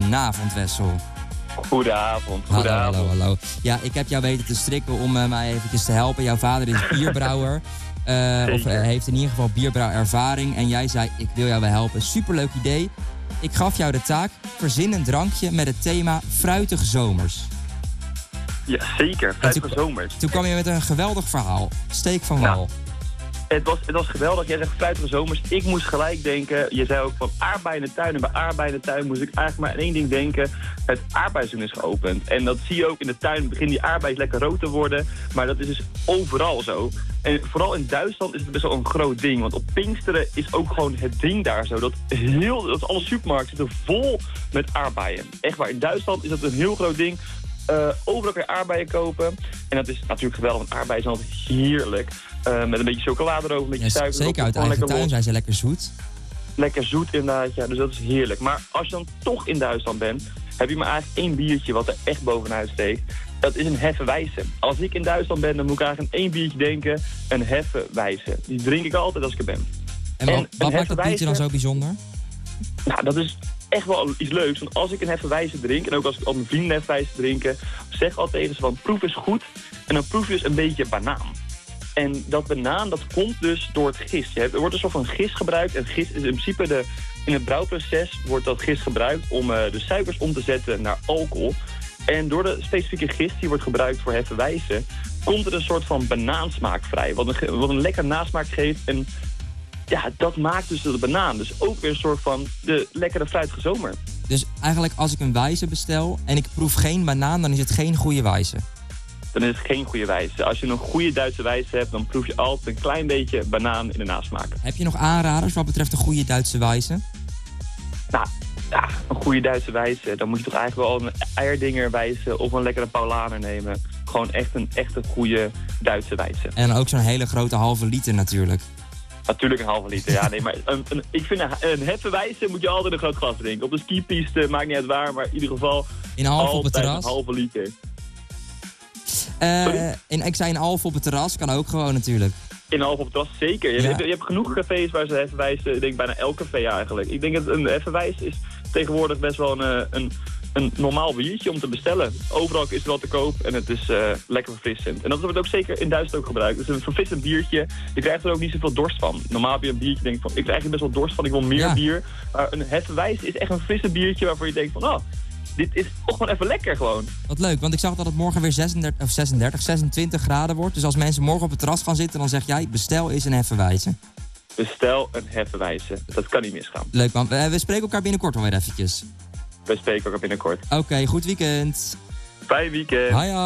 Goedenavond, Wessel. Goedenavond. Hallo. Ja, ik heb jou weten te strikken om mij eventjes te helpen. Jouw vader is bierbrouwer. Of heeft in ieder geval bierbrouwervaring. En jij zei, ik wil jou wel helpen. Superleuk idee. Ik gaf jou de taak, verzin een drankje met het thema fruitige zomers. Ja, zeker. Fruitige zomers. Toen kwam je met een geweldig verhaal. Steek van wal. Het was geweldig. Jij zegt fruitige zomers. Ik moest gelijk denken, je zei ook van aardbeien in de tuin. En bij aardbeien in de tuin moest ik eigenlijk maar aan één ding denken. Het aardbeiseizoen is geopend. En dat zie je ook in de tuin. Beginnen die aardbeien lekker rood te worden. Maar dat is dus overal zo. En vooral in Duitsland is het best wel een groot ding. Want op Pinksteren is ook gewoon het ding daar zo. Dat alle supermarkten zitten vol met aardbeien. Echt waar, in Duitsland is dat een heel groot ding. Overal kun je aardbeien kopen. En dat is natuurlijk geweldig, want aardbeien zijn altijd heerlijk. Met een beetje chocolade erover, een beetje suiker. Zeker, uit eigen tuin zijn ze lekker zoet. Lekker zoet inderdaad, ja, dus dat is heerlijk. Maar als je dan toch in Duitsland bent, heb je maar eigenlijk één biertje wat er echt bovenuit steekt. Dat is een Hefeweizen. Als ik in Duitsland ben, dan moet ik eigenlijk aan één biertje denken, een Hefeweizen. Die drink ik altijd als ik er ben. En wat maakt dat biertje dan zo bijzonder? Nou, dat is echt wel iets leuks. Want als ik een Hefeweizen drink, en ook als ik al mijn vrienden Hefeweizen drinken, zeg ik altijd tegen ze van, proef is goed. En dan proef je dus een beetje banaan. En dat banaan, dat komt dus door het gist. Er wordt een soort van gist gebruikt. En gist is in principe in het brouwproces wordt dat gist gebruikt om de suikers om te zetten naar alcohol. En door de specifieke gist die wordt gebruikt voor Hefeweizen, komt er een soort van banaansmaak vrij. Wat een lekker nasmaak geeft. En ja, dat maakt dus de banaan. Dus ook weer een soort van de lekkere fruitige zomer. Dus eigenlijk als ik een Weizen bestel en ik proef geen banaan, dan is het geen goede Weizen. Dan is het geen goede Weizen. Als je een goede Duitse Weizen hebt, dan proef je altijd een klein beetje banaan in de nasmaak. Heb je nog aanraders wat betreft een goede Duitse Weizen? Nou, ja, een goede Duitse Weizen. Dan moet je toch eigenlijk wel een eierdinger Weizen of een lekkere Paulaner nemen. Gewoon echt een goede Duitse Weizen. En ook zo'n hele grote halve liter natuurlijk. Natuurlijk een halve liter, ja. Nee, maar ik vind een Hefeweizen moet je altijd een groot glas drinken. Op de skipiste, maakt niet uit waar, maar in ieder geval in een half op het terras. Een halve liter. Ik zei een half op het terras, kan ook gewoon natuurlijk. In een half op het terras, zeker. Je hebt genoeg cafés waar ze Hefeweizen, ik denk bijna elk café eigenlijk. Ik denk dat een Hefeweizen is tegenwoordig best wel een normaal biertje om te bestellen. Overal is het wel te koop en het is lekker verfrissend. En dat wordt ook zeker in Duitsland ook gebruikt. Het is een verfrissend biertje. Je krijgt er ook niet zoveel dorst van. Normaal heb je een biertje, denk ik van, ik krijg er best wel dorst van, ik wil meer bier. Maar een Hefeweizen is echt een frisse biertje waarvoor je denkt van, dit is toch gewoon even lekker gewoon. Wat leuk, want ik zag dat het morgen weer 26 graden wordt. Dus als mensen morgen op het terras gaan zitten, dan zeg jij, bestel eens een Hefeweizen. Bestel een Hefeweizen. Dat kan niet misgaan. Leuk man, we spreken elkaar binnenkort alweer eventjes. We spreken elkaar binnenkort. Oké, goed weekend. Fijn weekend. Hoi.